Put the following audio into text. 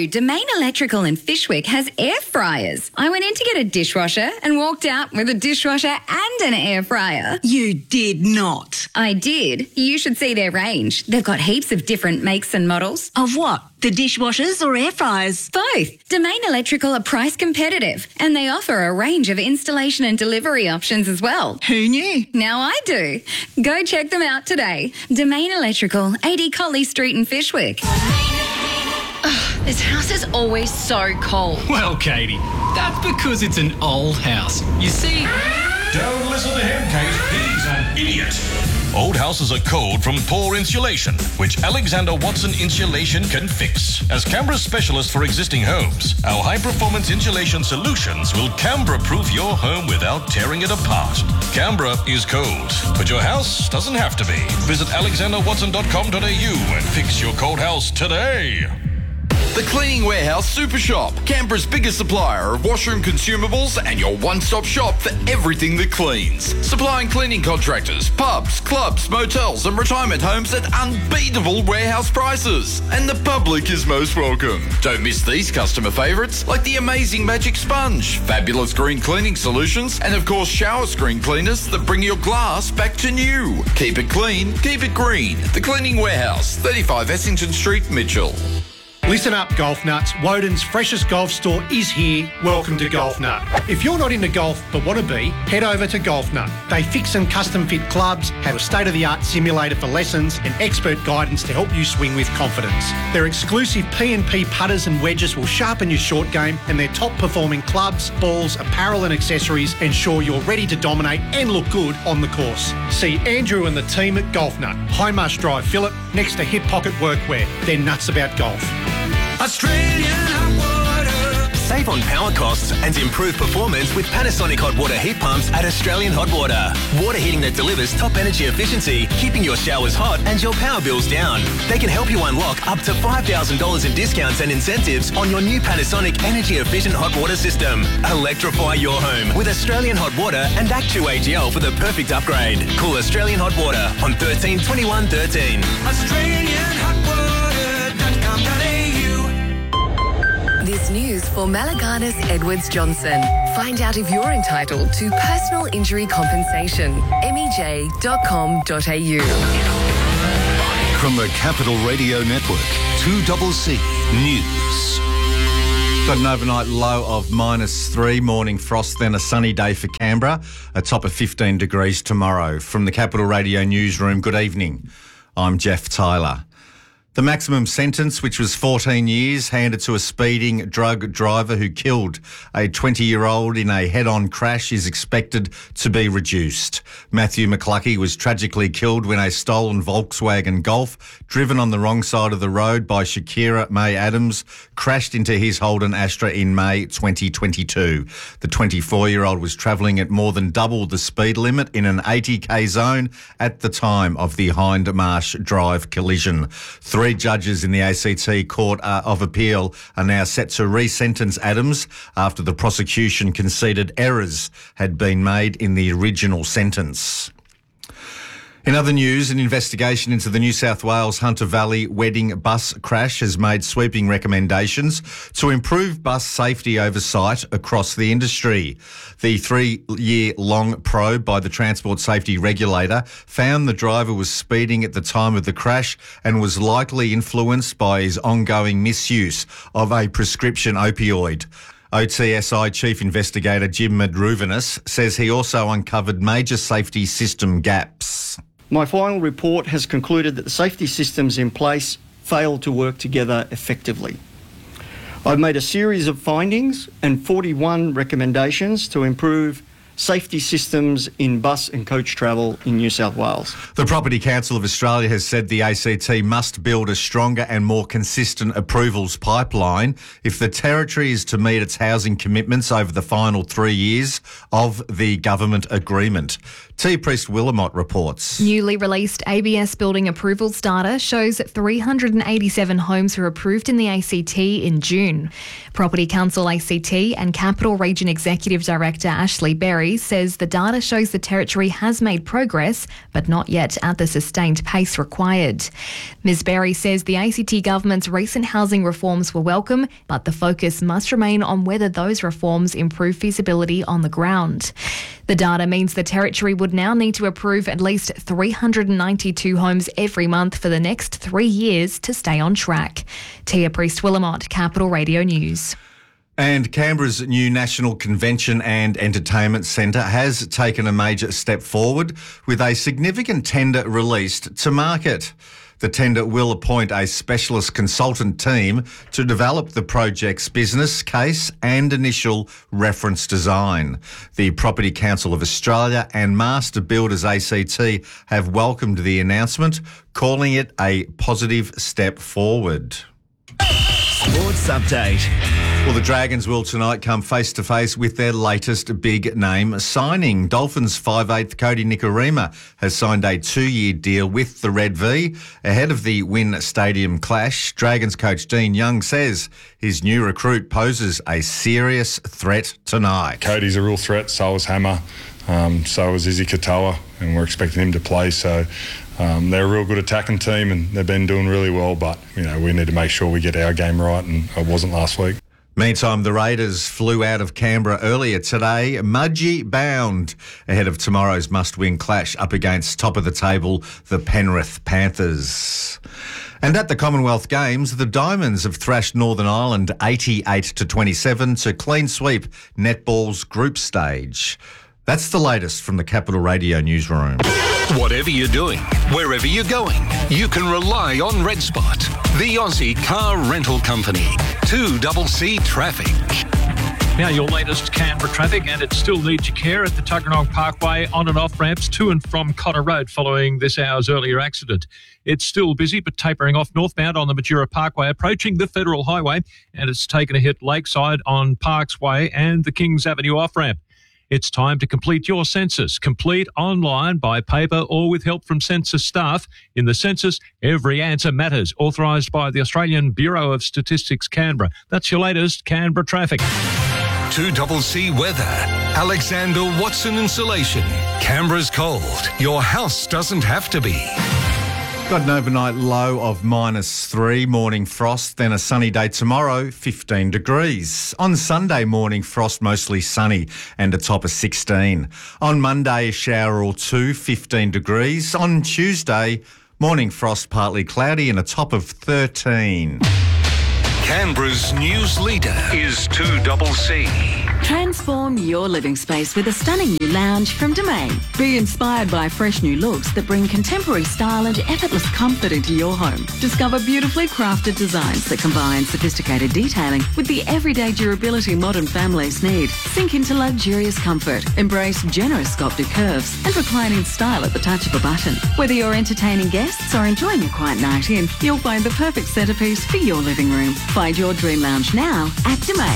Domain Electrical in Fishwick has air fryers. I went in to get a dishwasher and walked out with a dishwasher and an air fryer. You did not. I did. You should see their range. They've got heaps of different makes and models. Of what? The dishwashers or air fryers? Both. Domain Electrical are price competitive and they offer a range of installation and delivery options as well. Who knew? Now I do. Go check them out today. Domain Electrical, 80 Colley Street in Fishwick. This house is always so cold. Well, Katie, that's because it's an old house. You see... Don't listen to him, Kate. He's an idiot. Old houses are cold from poor insulation, which Alexander Watson Insulation can fix. As Canberra's specialist for existing homes, our high-performance insulation solutions will Canberra-proof your home without tearing it apart. Canberra is cold, but your house doesn't have to be. Visit alexanderwatson.com.au and fix your cold house today. The Cleaning Warehouse Super Shop, Canberra's biggest supplier of washroom consumables and your one-stop shop for everything that cleans. Supplying cleaning contractors, pubs, clubs, motels and retirement homes at unbeatable warehouse prices. And the public is most welcome. Don't miss these customer favourites like the amazing Magic Sponge, fabulous green cleaning solutions and of course shower screen cleaners that bring your glass back to new. Keep it clean, keep it green. The Cleaning Warehouse, 35 Essington Street, Mitchell. Listen up, golf nuts. Woden's freshest golf store is here. Welcome to Golf Nut. If you're not into golf but want to be, head over to Golf Nut. They fix and custom fit clubs, have a state-of-the-art simulator for lessons and expert guidance to help you swing with confidence. Their exclusive P&P putters and wedges will sharpen your short game, and their top-performing clubs, balls, apparel and accessories ensure you're ready to dominate and look good on the course. See Andrew and the team at Golf Nut, High Marsh Drive, Phillip, next to Hip Pocket Workwear. They're nuts about golf. Australian hot water. Save on power costs and improve performance with Panasonic hot water heat pumps at Australian Hot Water. Water heating that delivers top energy efficiency, keeping your showers hot and your power bills down. They can help you unlock up to $5,000 in discounts and incentives on your new Panasonic energy efficient hot water system. Electrify your home with Australian Hot Water and Act2AGL for the perfect upgrade. Call Australian Hot Water on 13 21 13. AustralianHotWater.com.au. This news for Malaganas Edwards Johnson. Find out if you're entitled to personal injury compensation. MEJ.com.au. From the Capital Radio Network, 2CC News. Got an overnight low of -3, morning frost, then a sunny day for Canberra, a top of 15 degrees tomorrow. From the Capital Radio Newsroom, good evening. I'm Jeff Tyler. The maximum sentence, which was 14 years, handed to a speeding drug driver who killed a 20-year-old in a head-on crash, is expected to be reduced. Matthew McCluckie was tragically killed when a stolen Volkswagen Golf, driven on the wrong side of the road by Shakira May Adams, crashed into his Holden Astra in May 2022. The 24-year-old was travelling at more than double the speed limit in an 80k zone at the time of the Hindmarsh Drive collision. Three judges in the ACT Court of Appeal are now set to re-sentence Adams after the prosecution conceded errors had been made in the original sentence. In other news, an investigation into the New South Wales Hunter Valley wedding bus crash has made sweeping recommendations to improve bus safety oversight across the industry. The 3-year-long probe by the Transport Safety Regulator found the driver was speeding at the time of the crash and was likely influenced by his ongoing misuse of a prescription opioid. OTSI Chief Investigator Jim Madruvinis says he also uncovered major safety system gaps. My final report has concluded that the safety systems in place failed to work together effectively. I've made a series of findings and 41 recommendations to improve safety systems in bus and coach travel in New South Wales. The Property Council of Australia has said the ACT must build a stronger and more consistent approvals pipeline if the Territory is to meet its housing commitments over the final 3 years of the government agreement. T. Priest Willamot reports. Newly released ABS building approvals data shows 387 homes were approved in the ACT in June. Property Council ACT and Capital Region Executive Director Ashley Berry Berry says the data shows the Territory has made progress, but not yet at the sustained pace required. Ms Berry says the ACT government's recent housing reforms were welcome, but the focus must remain on whether those reforms improve feasibility on the ground. The data means the Territory would now need to approve at least 392 homes every month for the next 3 years to stay on track. Tia Priest-Willamott, Capital Radio News. And Canberra's new National Convention and Entertainment Centre has taken a major step forward with a significant tender released to market. The tender will appoint a specialist consultant team to develop the project's business case and initial reference design. The Property Council of Australia and Master Builders ACT have welcomed the announcement, calling it a positive step forward. Sports Update. Well, the Dragons will tonight come face-to-face with their latest big-name signing. Dolphins 5'8" Cody Nikorima has signed a 2-year deal with the Red V ahead of the Wynn Stadium clash. Dragons coach Dean Young says his new recruit poses a serious threat tonight. Cody's a real threat, so is Hammer, so is Izzy Katoa, and we're expecting him to play, so... they're a real good attacking team and they've been doing really well, but, we need to make sure we get our game right, and it wasn't last week. Meantime, the Raiders flew out of Canberra earlier today, Mudgee bound, ahead of tomorrow's must-win clash up against top-of-the-table, the Penrith Panthers. And at the Commonwealth Games, the Diamonds have thrashed Northern Ireland 88-27 to clean sweep netball's group stage. That's the latest from the Capital Radio newsroom. Whatever you're doing, wherever you're going, you can rely on Red Spot, the Aussie car rental company. 2CC Traffic. Now your latest Canberra traffic, and it still needs your care at the Tuggeranong Parkway on and off ramps to and from Connor Road following this hour's earlier accident. It's still busy but tapering off northbound on the Majura Parkway approaching the Federal Highway, and it's taken a hit lakeside on Parks Way and the Kings Avenue off ramp. It's time to complete your census. Complete online, by paper, or with help from census staff. In the census, every answer matters. Authorised by the Australian Bureau of Statistics, Canberra. That's your latest Canberra traffic. 2CC Weather. Alexander Watson Insulation. Canberra's cold. Your house doesn't have to be. Got an overnight low of -3, morning frost, then a sunny day tomorrow, 15 degrees. On Sunday, morning frost, mostly sunny and a top of 16. On Monday, a shower or two, 15 degrees. On Tuesday, morning frost, partly cloudy and a top of 13. Canberra's news leader is 2CC. Transform your living space with a stunning new lounge from Domain. Be inspired by fresh new looks that bring contemporary style and effortless comfort into your home. Discover beautifully crafted designs that combine sophisticated detailing with the everyday durability modern families need. Sink into luxurious comfort, embrace generous sculpted curves, and recline in style at the touch of a button. Whether you're entertaining guests or enjoying a quiet night in, you'll find the perfect centerpiece for your living room. Find your dream lounge now at Domain.